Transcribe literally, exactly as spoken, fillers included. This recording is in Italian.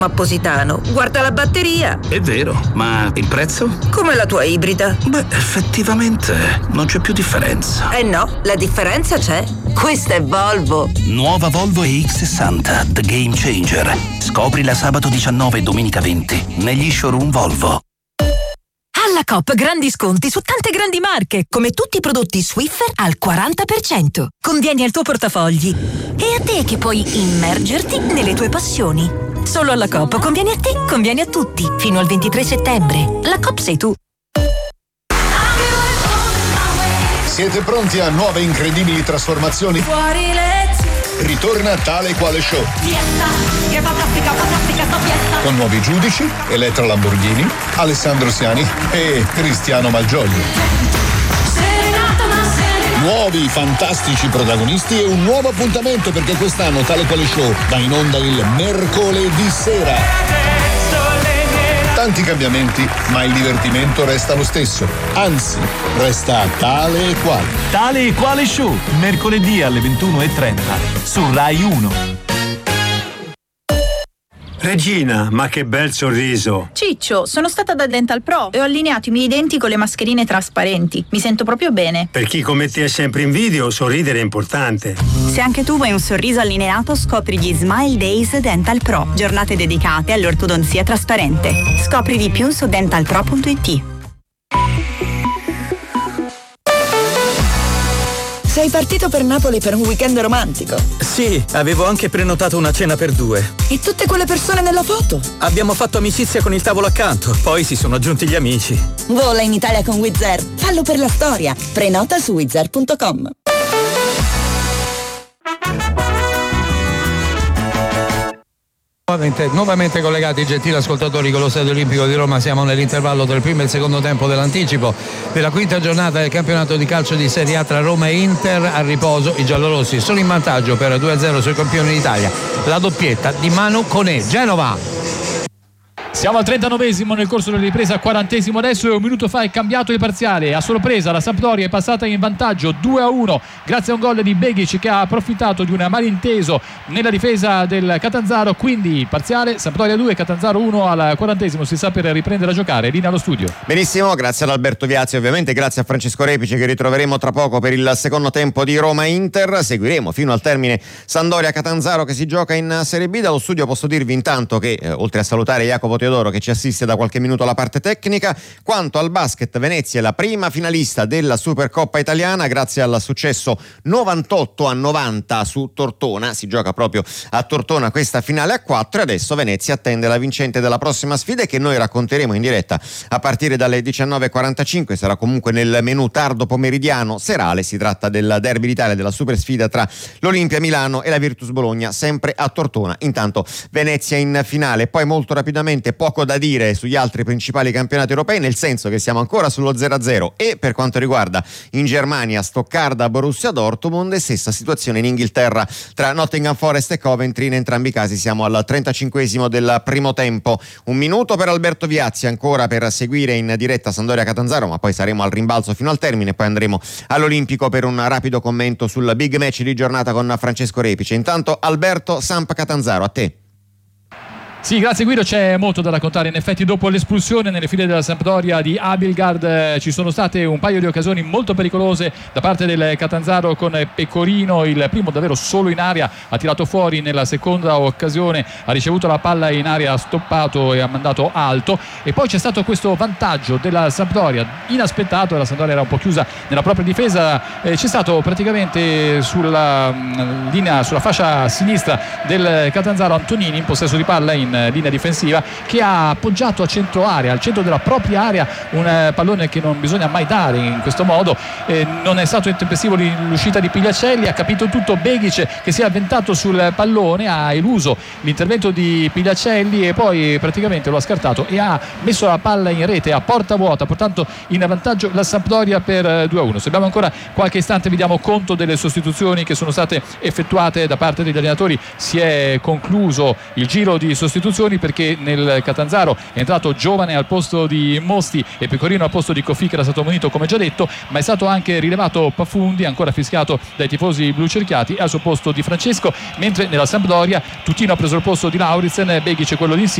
a Positano. Guarda la batteria. È vero, ma il prezzo? Come la tua ibrida. Beh, effettivamente non c'è più differenza. Eh no, la differenza c'è. Questa è Volvo. Nuova Volvo E X sessanta, The Game Changer. Scoprila sabato diciannove e domenica venti negli showroom Volvo. Alla Coop grandi sconti su tante grandi marche, come tutti i prodotti Swiffer al quaranta per cento. Convieni al tuo portafogli. E a te che puoi immergerti nelle tue passioni. Solo alla Coop conviene a te, conviene a tutti. Fino al ventitré settembre. La Coop sei tu. Siete pronti a nuove incredibili trasformazioni? Fuori letti. Ritorna Tale Quale Show. Fiesta, che fantastica, fantastica sta fiesta. Con nuovi giudici, Elettra Lamborghini, Alessandro Siani e Cristiano Malgioglio. Serenata, ma serenata. Nuovi fantastici protagonisti e un nuovo appuntamento, perché quest'anno Tale Quale Show va in onda il mercoledì sera. Tanti cambiamenti, ma il divertimento resta lo stesso. Anzi, resta tale e quale. Tale e Quale Show, mercoledì alle ventuno e trenta su Rai uno. Regina, ma che bel sorriso! Ciccio, sono stata da Dental Pro e ho allineato i miei denti con le mascherine trasparenti. Mi sento proprio bene. Per chi come te è sempre in video, sorridere è importante. Se anche tu vuoi un sorriso allineato, scopri gli Smile Days Dental Pro, giornate dedicate all'ortodonzia trasparente. Scopri di più su dental pro punto it. Sei partito per Napoli per un weekend romantico? Sì, avevo anche prenotato una cena per due. E tutte quelle persone nella foto? Abbiamo fatto amicizia con il tavolo accanto, poi si sono aggiunti gli amici. Vola in Italia con Wizz Air. Fallo per la storia. Prenota su wizz air punto com. Nuovamente, nuovamente collegati, gentili ascoltatori, con lo Stadio Olimpico di Roma. Siamo nell'intervallo tra il primo e il secondo tempo dell'anticipo della quinta giornata del campionato di calcio di Serie A tra Roma e Inter. A riposo i giallorossi sono in vantaggio per due a zero sui campioni d'Italia. La doppietta di Manu Koné. Genova. Siamo al trentanovesimo nel corso della ripresa, quarantesimo adesso, e un minuto fa è cambiato il parziale. A sorpresa la Sampdoria è passata in vantaggio due a uno grazie a un gol di Begic, che ha approfittato di un malinteso nella difesa del Catanzaro. Quindi il parziale Sampdoria due, Catanzaro uno al quarantesimo. Si sta per riprendere a giocare. Linea allo studio. Benissimo, grazie ad Alberto Viazzi, ovviamente grazie a Francesco Repice, che ritroveremo tra poco per il secondo tempo di Roma-Inter. Seguiremo fino al termine Sampdoria-Catanzaro, che si gioca in Serie B. Dallo studio posso dirvi intanto che eh, oltre a salutare Jacopo Teodoro, che ci assiste da qualche minuto alla parte tecnica, quanto al basket, Venezia è la prima finalista della Supercoppa italiana grazie al successo novantotto a novanta su Tortona. Si gioca proprio a Tortona questa finale a quattro, e adesso Venezia attende la vincente della prossima sfida, che noi racconteremo in diretta a partire dalle diciannove e quarantacinque. Sarà comunque nel menù tardo pomeridiano serale. Si tratta del derby d'Italia, della super sfida tra l'Olimpia Milano e la Virtus Bologna, sempre a Tortona. Intanto Venezia in finale. Poi molto rapidamente, poco da dire sugli altri principali campionati europei, nel senso che siamo ancora sullo zero a zero, e per quanto riguarda in Germania Stoccarda Borussia Dortmund, e stessa situazione in Inghilterra tra Nottingham Forest e Coventry. In entrambi i casi siamo al trentacinquesimo del primo tempo. Un minuto per Alberto Viazzi ancora per seguire in diretta Sampdoria Catanzaro, ma poi saremo al rimbalzo fino al termine, poi andremo all'Olimpico per un rapido commento sul big match di giornata con Francesco Repice. Intanto Alberto, Samp Catanzaro, a te. Sì, grazie Guido, c'è molto da raccontare. In effetti dopo l'espulsione nelle file della Sampdoria di Abildgaard eh, ci sono state un paio di occasioni molto pericolose da parte del Catanzaro, con Pecorino, il primo davvero solo in area, ha tirato fuori. Nella seconda occasione ha ricevuto la palla in area, ha stoppato e ha mandato alto, e poi c'è stato questo vantaggio della Sampdoria inaspettato. La Sampdoria era un po' chiusa nella propria difesa, eh, c'è stato praticamente sulla mh, linea, sulla fascia sinistra del Catanzaro Antonini in possesso di palla in linea difensiva, che ha appoggiato a centro area, al centro della propria area, un eh, pallone che non bisogna mai dare in questo modo. Eh, non è stato intempestivo l'uscita di Pigliacelli, ha capito tutto Begic, che si è avventato sul pallone, ha eluso l'intervento di Pigliacelli e poi praticamente lo ha scartato e ha messo la palla in rete a porta vuota, portando in vantaggio la Sampdoria per due a uno. Se abbiamo ancora qualche istante vi diamo conto delle sostituzioni che sono state effettuate da parte degli allenatori. Si è concluso il giro di sostituzioni sostituzioni, perché nel Catanzaro è entrato Giovane al posto di Mosti e Pecorino al posto di Coffi, che era stato munito come già detto, ma è stato anche rilevato Pafundi, ancora fischiato dai tifosi blu cerchiati, al suo posto di Francesco, mentre nella Sampdoria Tutino ha preso il posto di Lauritsen, Begic quello di Insigne